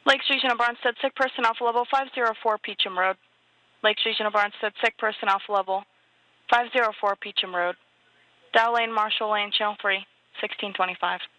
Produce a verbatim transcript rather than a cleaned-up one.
Lakes Regional Barnstead, sick person, Alpha Level five zero four Peacham Road. Lakes Regional Barnstead, sick person, Alpha Level five zero four Peacham Road. Dow Lane, Marshall Lane, Channel three, sixteen twenty-five.